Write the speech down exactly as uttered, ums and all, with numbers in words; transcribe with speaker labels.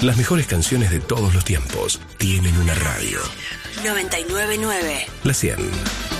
Speaker 1: Las mejores canciones de todos los tiempos tienen una radio.
Speaker 2: noventa y nueve punto nueve.
Speaker 1: La cien.